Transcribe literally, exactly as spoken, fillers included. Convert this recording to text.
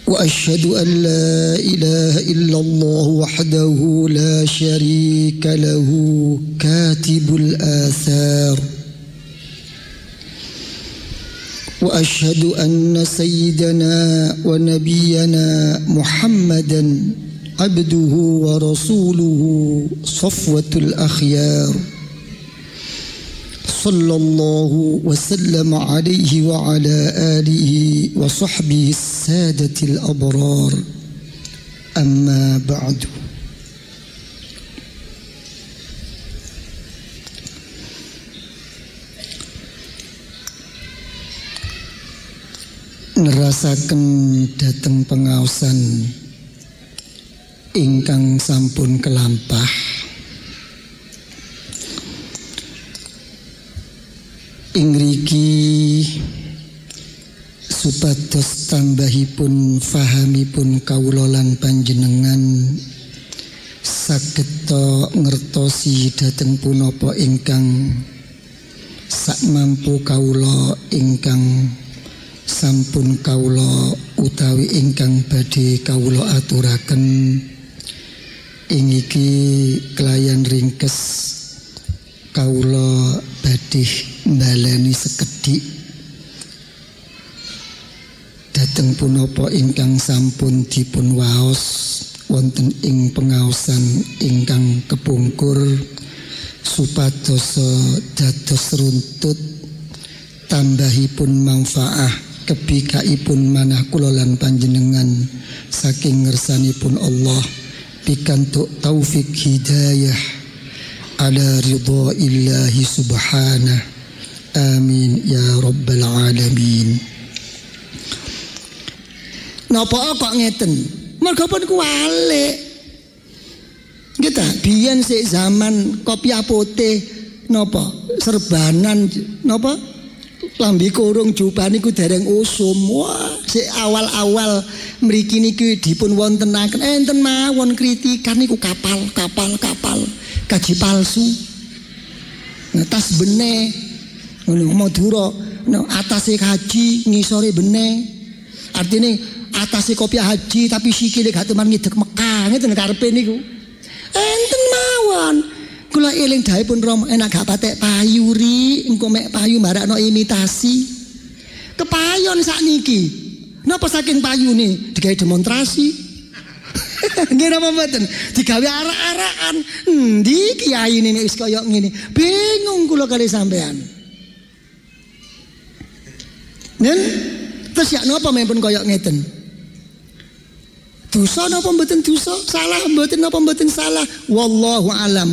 وأشهد أن لا إله إلا الله وحده لا شريك له كاتب الآثار وأشهد أن سيدنا ونبينا محمدا عبده ورسوله صفوة الأخيار صلى الله وسلم عليه وعلى آله وصحبه السادة الأبرار أما بعد. Nerasaken dateng pengaosan ingkang sampun kelampah ingriki supados tambahipun fahamipun kawula lan panjenengan sageta ngertosi dhateng punapa ingkang sakmampu kawula ingkang sampun kawula utawi ingkang badhe kawula aturaken ing iki kelayan ringkes kawula badhe mbaleni sekedhik dhateng punapa ingkang sampun dipun waos wonten ing pengaosan ingkang kepungkur supados dados runtut tambahipun manfaah kebikaipun manah kula lan panjenengan saking ngersanipun Allah pikantuk taufik hidayah ala ridha illahi subhanah. Amin ya rabbal alamin. Napa kok ngeten? Mergo pun kuwalik. Kita biyen sik zaman kopiah putih napa serbanan napa lambi kurung jubah niku dereng usum. Wah, sik awal-awal mriki niki dipun wontenaken enten mawon kritikan niku kapal, kapal, kapal. Kaji palsu. Nah, tas benih ngono Madura, no, atase haji ngisore benih. Artine atase kopiah haji tapi sikile gak teman ngidek Mekah ngeten karepe niku. Enten mawon. Kula eling daipun Rama enak gak patek payu ri, engko mek payu marakno imitasi. Kepayon sakniki. Napa saking payune digawe demonstrasi? Nggih napa mboten? Digawe arak-arakan. Endi kiai ini wis kaya ngene. Bingung kula kali sampean. Nen terus ya napa mempun kaya ngeten? Dosa napa mboten dosa? Salah mboten napa mboten salah? Wallahu alam.